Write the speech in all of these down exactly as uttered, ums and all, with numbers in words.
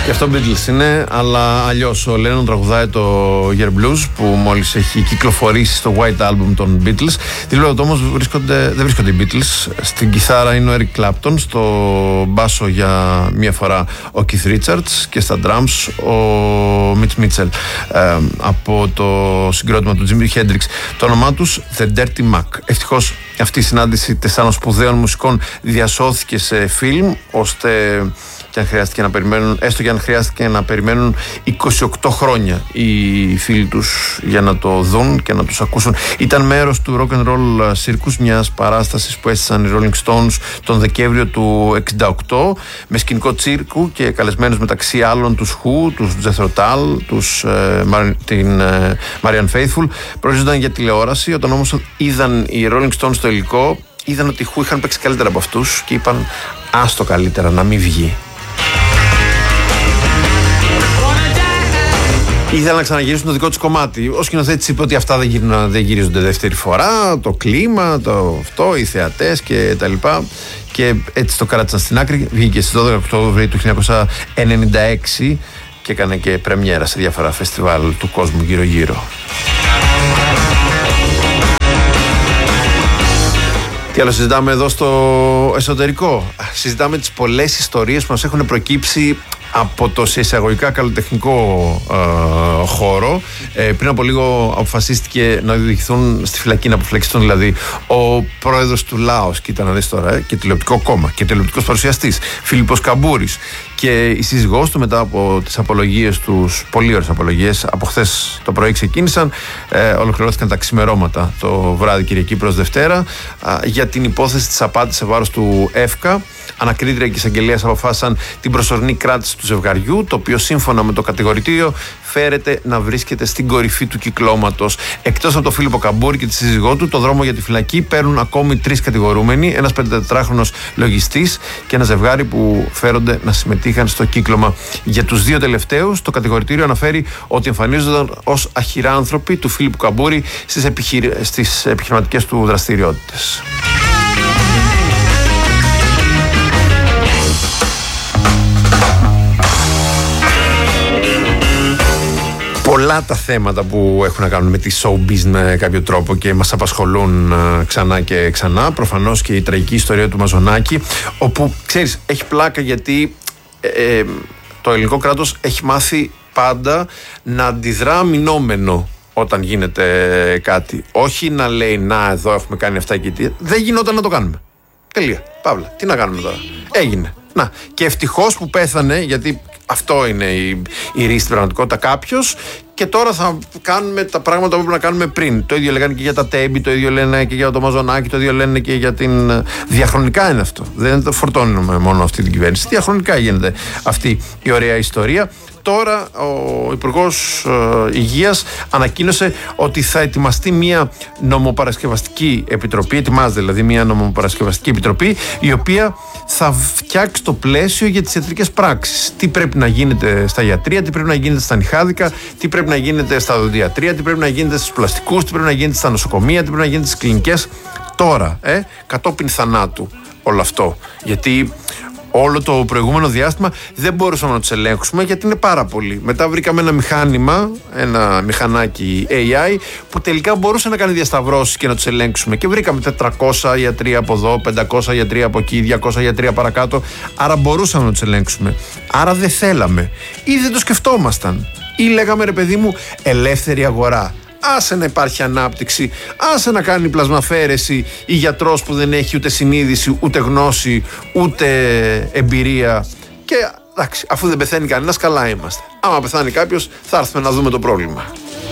Και αυτό Beatles είναι, αλλά αλλιώς ο Lennon τραγουδάει το Year Blues που μόλις έχει κυκλοφορήσει στο White Album των Beatles. Δήλωτα όμως βρίσκονται, δεν βρίσκονται οι Beatles. Στην κιθάρα είναι ο Eric Clapton, στο μπάσο για μία φορά ο Keith Richards και στα drums ο Mitch Mitchell ε, από το συγκρότημα του Jimi Hendrix. Το όνομά τους The Dirty Mac. Ευτυχώς αυτή η συνάντηση τεσσάρων σπουδαίων μουσικών διασώθηκε σε φιλμ, ώστε και αν χρειάστηκε να περιμένουν, έστω και αν χρειάστηκε να περιμένουν είκοσι οκτώ χρόνια οι φίλοι τους για να το δουν και να τους ακούσουν. Ήταν μέρος του Rock and Roll Circus, μιας παράστασης που έστησαν οι Rolling Stones τον Δεκέμβριο του εξήντα οκτώ, με σκηνικό τσίρκου και καλεσμένους μεταξύ άλλων τους Who, τους Jethro Tull, τους, ε, την ε, Marianne Faithfull. Προορίζονταν για τηλεόραση. Όταν όμως είδαν οι Rolling Stones το υλικό, είδαν ότι οι Who είχαν παίξει καλύτερα από αυτούς και είπαν άστο καλύτερα να μην βγει. Ήθελα να ξαναγυρίσουν το δικό τους κομμάτι. Ο σκηνοθέτης είπε ότι αυτά δεν, γυρνά, δεν γυρίζονται δεύτερη φορά. Το κλίμα, το αυτό, οι θεατές και τα λοιπά. Και έτσι το κράτησαν στην άκρη. Βγήκε στις δώδεκα Οκτώβρη του χίλια εννιακόσια ενενήντα έξι και έκανε και πρεμιέρα σε διάφορα φεστιβάλ του κόσμου γύρω-γύρω. Τι άλλο συζητάμε εδώ στο εσωτερικό? Συζητάμε τις πολλές ιστορίες που μας έχουν προκύψει από το σε εισαγωγικά καλλιτεχνικό ε, χώρο. Ε, πριν από λίγο αποφασίστηκε να οδηγηθούν στη φυλακή, να αποφυλακιστούν δηλαδή ο πρόεδρος του Λάος, κοίτα να δεις τώρα, ε, και τηλεοπτικό κόμμα και τηλεοπτικός παρουσιαστής Φίλιππος Καμπούρης, και η σύζυγός του μετά από τις απολογίες τους, πολύ ωραίες απολογίες, από χθες το πρωί ξεκίνησαν, ε, ολοκληρώθηκαν τα ξημερώματα το βράδυ Κυριακή προς Δευτέρα, ε, για την υπόθεση της απάτης σε βάρος του ΕΦΚΑ. Ανακρίτρια και εισαγγελίας αποφάσισαν την προσωρινή κράτηση του ζευγαριού, το οποίο σύμφωνα με το κατηγορητήριο φέρεται να βρίσκεται στην κορυφή του κυκλώματος. Εκτός από τον Φίλιππο Καμπούρη και τη σύζυγό του, το δρόμο για τη φυλακή παίρνουν ακόμη τρεις κατηγορούμενοι, ένας πεντετετράχρονος λογιστής και ένα ζευγάρι που φέρονται να συμμετείχαν στο κύκλωμα. Για τους δύο τελευταίους, το κατηγορητήριο αναφέρει ότι εμφανίζονταν ως αχυράνθρωποι του Φίλιππου Καμπούρη στις, επιχειρη... στις επιχειρηματικές του δραστηριότητες. Πολλά τα θέματα που έχουν να κάνουν με τη showbiz με κάποιο τρόπο και μας απασχολούν ξανά και ξανά. Προφανώς και η τραγική ιστορία του Μαζονάκη, όπου ξέρεις έχει πλάκα γιατί ε, το ελληνικό κράτος έχει μάθει πάντα να αντιδρά αμυνόμενο όταν γίνεται κάτι. Όχι να λέει να εδώ έχουμε κάνει αυτά και τι. Δεν γινόταν να το κάνουμε. Τελεία. Παύλα. Τι να κάνουμε τώρα. Έγινε. Να. Και ευτυχώς που πέθανε, γιατί αυτό είναι η, η ρίση στην πραγματικότητα, κάποιος, και τώρα θα κάνουμε τα πράγματα που πρέπει να κάνουμε πριν. Το ίδιο λέγανε και για τα Τέμπη, το ίδιο λένε και για το Μαζονάκη, το ίδιο λένε και για την. Διαχρονικά είναι αυτό. Δεν το φορτώνουμε μόνο αυτή την κυβέρνηση. Διαχρονικά γίνεται αυτή η ωραία ιστορία. Τώρα ο Υπουργός ε, Υγείας ανακοίνωσε ότι θα ετοιμαστεί μια νομοπαρασκευαστική επιτροπή, ετοιμάζεται δηλαδή μια νομοπαρασκευαστική επιτροπή, η οποία θα φτιάξει το πλαίσιο για τις ιατρικές πράξεις. Τι πρέπει να γίνεται στα ιατρεία, τι πρέπει να γίνεται στα νυχάδικα, τι πρέπει να γίνεται στα οδοντιατρία, τι πρέπει να γίνεται στους πλαστικούς, τι πρέπει να γίνεται στα νοσοκομεία, τι πρέπει να γίνεται στις κλινικές. Τώρα, ε, κατόπιν θανάτου όλο αυτό. Γιατί όλο το προηγούμενο διάστημα δεν μπορούσαμε να τους ελέγξουμε, γιατί είναι πάρα πολλοί. Μετά βρήκαμε ένα μηχάνημα, ένα μηχανάκι έι άι που τελικά μπορούσε να κάνει διασταυρώσεις και να τους ελέγξουμε, και βρήκαμε τετρακόσια γιατροί από εδώ, πεντακόσια γιατροί από εκεί, διακόσια γιατροί παρακάτω. Άρα μπορούσαμε να τους ελέγξουμε. Άρα δεν θέλαμε ή δεν το σκεφτόμασταν, ή λέγαμε ρε παιδί μου ελεύθερη αγορά. Άσε να υπάρχει ανάπτυξη, άσε να κάνει πλασμαφέρεση η γιατρός που δεν έχει ούτε συνείδηση, ούτε γνώση, ούτε εμπειρία. Και εντάξει, αφού δεν πεθαίνει κανένας, καλά είμαστε. Άμα πεθάνει κάποιος, θα έρθουμε να δούμε το πρόβλημα.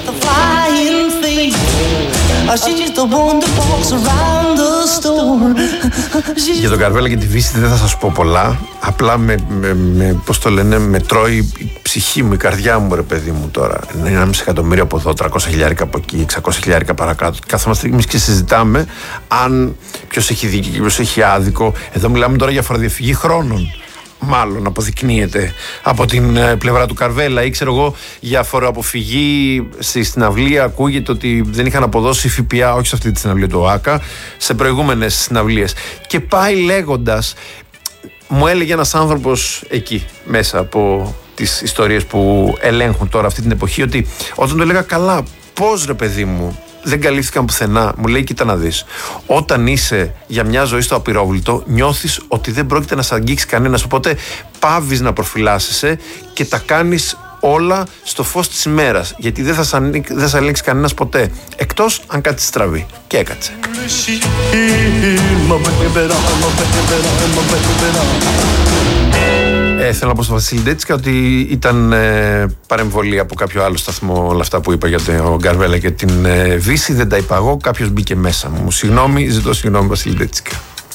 Για τον Καρβέλα και τη Βύση δεν θα σας πω πολλά. Απλά με, με, με, πώς το λένε, με τρώει η ψυχή μου, η καρδιά μου ρε παιδί μου τώρα. Είναι ένα μισό εκατομμύριο από εδώ, τριακόσια χιλιάρικα από εκεί, εξακόσια χιλιάρικα παρακάτω. Καθόμαστε εμείς και συζητάμε αν ποιος έχει δίκιο και ποιος έχει άδικο. Εδώ μιλάμε τώρα για φοροδιαφυγή χρόνων. Μάλλον αποδεικνύεται από την πλευρά του Καρβέλα, ή ξέρω εγώ για φοροαποφυγή στη συναυλία. Ακούγεται ότι δεν είχαν αποδώσει ΦΠΑ, όχι σε αυτή τη συναυλία του ΟΑΚΑ, σε προηγούμενες συναυλίες. Και πάει λέγοντας, μου έλεγε ένας άνθρωπος εκεί μέσα από τις ιστορίες που ελέγχουν τώρα αυτή την εποχή, ότι όταν το έλεγα καλά, πώς ρε παιδί μου, δεν καλύφθηκαν πουθενά, μου λέει κοίτα να δεις, όταν είσαι για μια ζωή στο απειρόβλητο νιώθεις ότι δεν πρόκειται να σε αγγίξει κανένας, οπότε πάβεις να προφυλάσσεσαι και τα κάνεις όλα στο φως της ημέρας, γιατί δεν θα σε ανήκ, ελέγξει κανένας ποτέ, εκτός αν κάτι στραβεί. Και έκατσε. Ε, θέλω να πω στο Βασίλη Ντέτσικα ότι ήταν ε, παρεμβολή από κάποιο άλλο σταθμό όλα αυτά που είπα για τον Γκαρβέλα και την ε, Βύση. Δεν τα είπα εγώ, κάποιος μπήκε μέσα μου. Συγγνώμη, ζητώ συγγνώμη Βασίλη Ντέτσικα.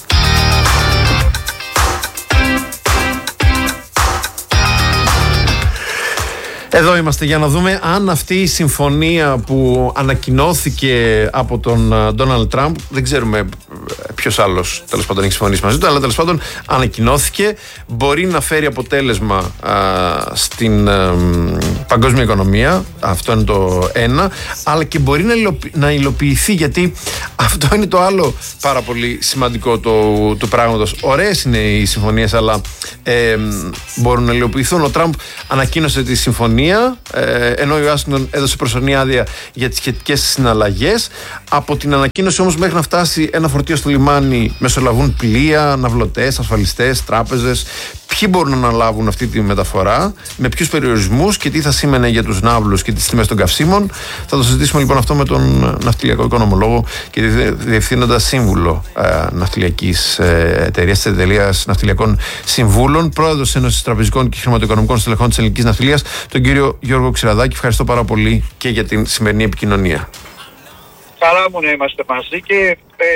Εδώ είμαστε για να δούμε αν αυτή η συμφωνία που ανακοινώθηκε από τον Ντόναλντ Τραμπ, δεν ξέρουμε ποιος άλλος τέλος πάντων έχει συμφωνήσει μαζί του, αλλά τέλος πάντων ανακοινώθηκε, μπορεί να φέρει αποτέλεσμα α, στην α, παγκόσμια οικονομία, αυτό είναι το ένα, αλλά και μπορεί να, υλοποιη, να υλοποιηθεί, γιατί αυτό είναι το άλλο πάρα πολύ σημαντικό του, του πράγματος. Ωραίες είναι οι συμφωνίες, αλλά ε, μπορούν να υλοποιηθούν. Ο Τραμπ ανακοίνωσε τη συμφωνία, Ε, ενώ η Ουάσιγκτον έδωσε προσωρινή άδεια για τις σχετικές συναλλαγές. Από την ανακοίνωση όμως μέχρι να φτάσει ένα φορτίο στο λιμάνι μεσολαβούν πλοία, ναυλωτές, ασφαλιστές, τράπεζες. Ποιοι μπορούν να αναλάβουν αυτή τη μεταφορά, με ποιους περιορισμούς και τι θα σήμαινε για τους ναύλους και τις τιμές των καυσίμων. Θα το συζητήσουμε λοιπόν αυτό με τον ναυτιλιακό οικονομολόγο και διευθύνοντα σύμβουλο ε, ναυτιλιακής ε, εταιρείας, της εταιρείας ναυτιλιακών συμβούλων, πρόεδρος της Ένωσης Τραπεζικών και Χρηματοοικονομικών Στελεχών της Ελληνικής Ναυτιλίας, τον κύριο Γιώργο Ξηραδάκη. Ευχαριστώ πάρα πολύ και για την σημερινή επικοινωνία. Χαρά μου να είμαστε μαζί και, ε,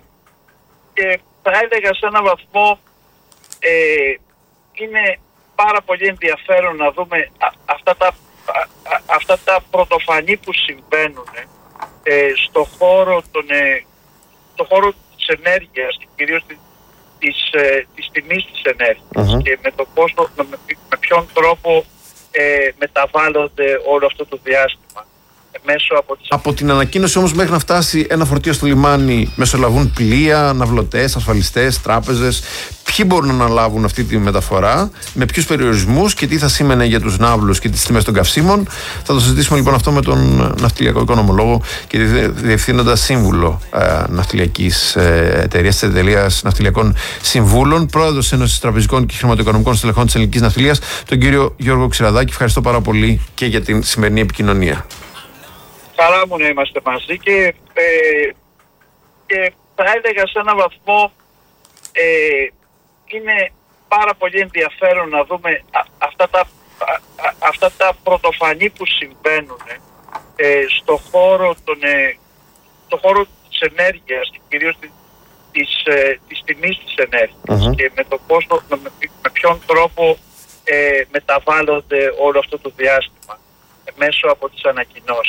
και θα έλεγα σε έναν βαθμό ε, είναι πάρα πολύ ενδιαφέρον να δούμε α, αυτά, τα, α, α, αυτά τα πρωτοφανή που συμβαίνουν ε, στο χώρο, τον, ε, στο χώρο της ενέργειας και κυρίως της, της, ε, της τιμής της ενέργειας uh-huh. και με, το πώς, με, με ποιον τρόπο ε, μεταβάλλονται όλο αυτό το διάστημα. Μέσω από, τις... από την ανακοίνωση όμως μέχρι να φτάσει ένα φορτίο στο λιμάνι μεσολαβούν πλοία, ναυλωτές, ασφαλιστές, τράπεζες. Ποιοι μπορούν να αναλάβουν αυτή τη μεταφορά, με ποιους περιορισμούς και τι θα σήμαινε για τους ναύλους και τις τιμές των καυσίμων. Θα το συζητήσουμε λοιπόν αυτό με τον ναυτιλιακό οικονομολόγο και διευθύνοντα σύμβουλο ε, ναυτιλιακής ε, εταιρείας, της εταιρείας ναυτιλιακών συμβούλων, πρόεδρος της Ένωσης Τραπεζικών και Χρηματοοικονομικών Στελεχών της Ελληνικής Ναυτιλίας, τον κύριο Γιώργο Ξηραδάκη. Ευχαριστώ πάρα πολύ και για την σημερινή επικοινωνία. Χαρά μου να είμαστε μαζί και, ε, και θα έλεγα σε έναν βαθμό ε, είναι πάρα πολύ ενδιαφέρον να δούμε α, αυτά, τα, α, α, αυτά τα πρωτοφανή που συμβαίνουν ε, στο χώρο, τον, ε, στο χώρο της ενέργειας και κυρίως της, της, ε, της τιμής της ενέργειας uh-huh. και με, το πώς, με, με ποιον τρόπο ε, μεταβάλλονται όλο αυτό το διάστημα μέσω από τις ανακοινώσεις.